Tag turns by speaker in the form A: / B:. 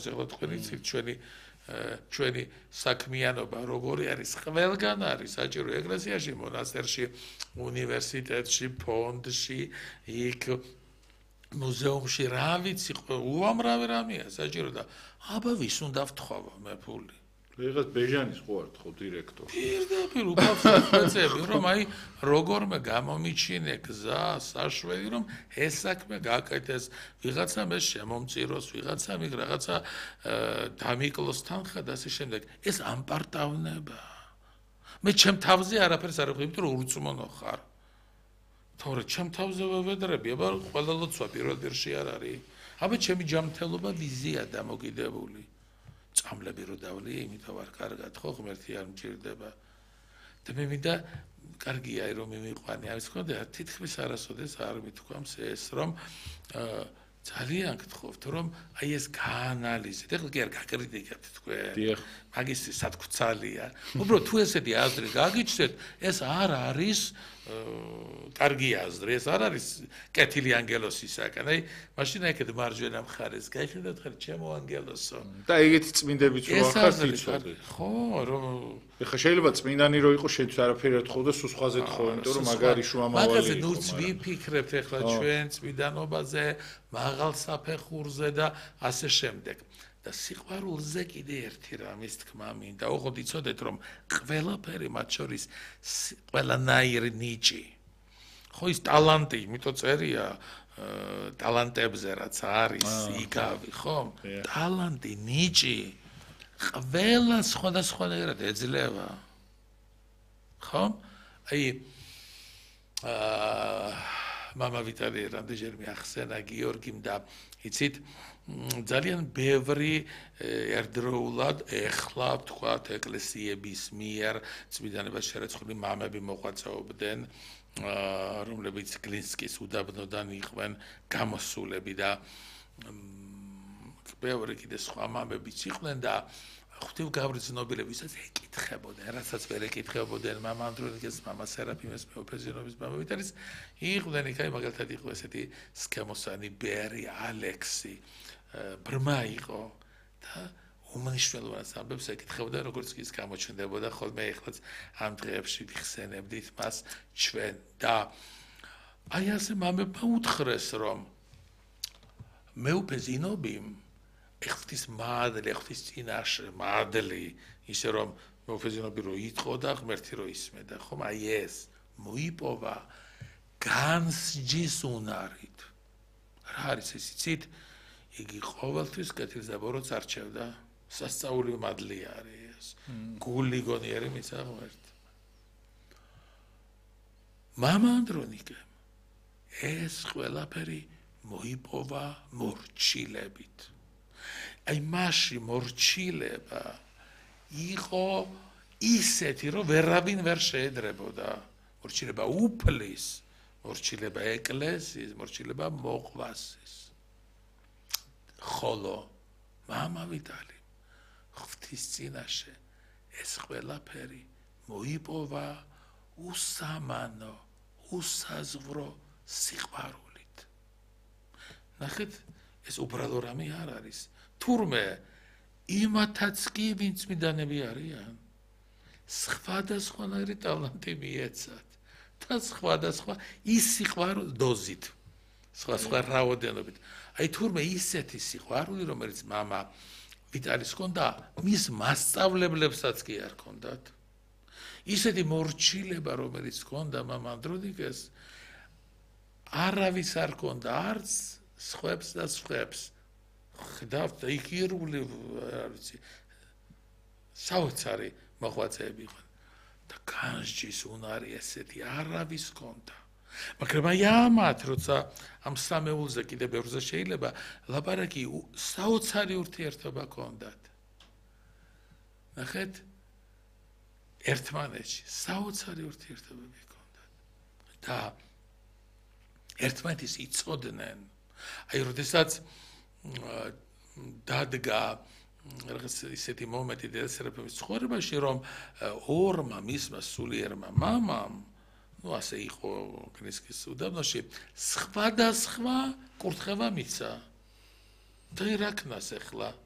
A: თავს ეხლა თქვენი ცით ჩვენი საქმიანობა როგორი არის ყველგან არის საჭირო ეკლესიაში მონასტერში უნივერსიტეტში ფონდში იქ მუზეუმში რა ვიცი უამრავი რამეა საჭირო და აბა ვის უნდა ვთხოვა მე ფული
B: ეხლა ბეჟანის ხო არ ხო დირექტორი
A: პირდაპირ უკავშირდება რომ აი როგორმე გამომიჩინე გზა საშველი რომ ეს საქმე გაკეთდეს ვიღაცამ ეს შემომწიროს ვიღაცამ იქ რაღაცა დამიკლოს თანხა და ასე შემდეგ ეს ამპარტავნება მე ჩემ თავზე არაფერს არ ვხდები რომ ურწმუნო ხარ თორე ჩემ თავზე ვედრები აბა ყველა ლოცვა პირველ პირში არ არის აბა ჩემი ჯანმრთელობა ვიზია დამოკიდებული წამლები რო დავლი იმიტომ ვარ კარგად ხო ღმერთი არ მჭირდება და მე მინდა კარგია რომ მიმიყვანი არის ხო და თითქმის არასოდეს არ მithქვამს ეს რომ ძალიან გთხოვთ რომ აი ეს გაანალიზეთ ეხლა კი არ გაკრიტიკებთ თქვენ მაგის სათქცალია უბრალოდ თუ ესეთი აზრი გაგიჩნდეთ ეს არ არის კარგი აზრი ეს არ არის კეთილი ანგელოსისაგან აი მაშინ ეგეთ მარჯვენა მხარეს გაიხედათ ხარ ჩემო ანგელოსო
B: და ეგეთი წმინდებიც რო ახართ იცოდე
A: ხო რომ
B: ეხლა შეიძლება წმინდანი რო იყო შენც არაფერი არ თხოვდა სულ სხვაზე თხოვ იმიტომ რომ მაგარი შუამავალი
A: მაგაზე ნუც ვიფიქრებთ ეხლა ჩვენ წმინდანობაზე მაღალ საფეხურზე და ასე შემდეგ და სიყვარულზე კიდე ერთი რამის თქმა მინდა უხოდ იცოდეთ რომ ყველაფერი მათ შორის ყველანაირი ნიჭი ხო ის ტალანტი იმიტომ წერია ტალანტებზე რაც არის იგავი ხო ტალანტი ნიჭი ყველა სხვადასხვანაირად ეძლევა ხო აი მამა ვიტალი რამდენჯერ მიახსენა გიორგიმ და იცით ძალიან ბევრი ერთდროულად ეხლა ვთქვათ ეკლესიების მიერ წმინდანებას შერეცხული მამები მოღვაწეობდნენ რომლებიც გლინსკის უდაბნოდან იყვნენ გამოსულები და ბევრი კიდე სხვა მამებიც იყვნენ და ღვთივგავრცნობილები ვისაც ეკითხებოდნენ, რასაც ვერ ეკითხებოდნენ მამა ანდრონიკეს, მამა სერაფიმეს, მეოფეზიანობის მამა ვიტალის იყვნენ იქ აი მაგალითად იყო ესეთი სქემოსანი ბერი ალექსი ბრმა იყო და უმნიშვნელოვანეს ამბებს ეკითხებოდა როგორც ის გამოჩნდებოდა ხოლმე ეხლაც ამ დღეებში ვიხსენებდით მას ჩვენ და აი ასე მამებმა უთხრეს რომ მეუფეზინობიმ ეხთვის მადლი, ეხთვის წინაშე მადლი, ისე რომ მეუფეზინობი რო იტყო და ღმერთი რო ისმედა, ხომ აი ეს მოიპოვა განსჯის უნარით. რა არის ეს იცით? იგი ყოველთვის კეთილსაბოროტს არჩევდა. სასწაული მადლი არის. გული გონიერი მისცა ღმერთმა. მამა ანდრონიკემ ეს ყველაფერი მოიპოვა მორჩილებით. აი მასში მორჩილება იყო ისეთი რომ ვერავინ ვერ შეედრებოდა მორჩილება უფლის მორჩილება ეკლესიის მორჩილება მოყვასის ხოლო მამა ვიტალი ღვთის წინაშე ეს ყველაფერი მოიპოვა უსამანო უსაზღვრო სიყვარულით ნახეთ ეს უბრალო რამე არ არის თურმე იმათაც კი ვინც წმინდანები არიან სხვადასხვანაირი ტალანტი მიეცათ და სხვადასხვა ის სიყვარული დოზით სხვა რაოდენობით აი თურმე ისეთი სიყვარული რომელიც მამა ვიტალის ჰქონდა მის მასწავლებლებსაც კი არ ჰქონდათ ისეთი მორჩილება რომელიც ჰქონდა მამა ანდრონიკეს არავის არ ჰქონდა არც სხვებს და სხვებს ხედავთ იქირული არ ვიცი საოცარი მოღვაწეები იყვნენ და განსჯის უნარი ესეთი არავის ჰქონდა მაგრამ აი ამათ როცა ამ სამეულზე კიდე ბევრზე შეიძლება ლაპარაკი საოცარი ურთიერთობა ჰქონდათ ნახეთ ერთმანეთში საოცარი ურთიერთობები ჰქონდათ და ერთმანეთის იცოდნენ აი როდესაც დადგა რაღაც ისეთი მომენტი დედასერაფიმის ცხოვრებაში რომ ორმა მისმა სულიერმა მამამ ну ასე იყო გლინსკის უდაბნოში სხვადასხვა კურთხევა მიცა და რა ქნას ახლა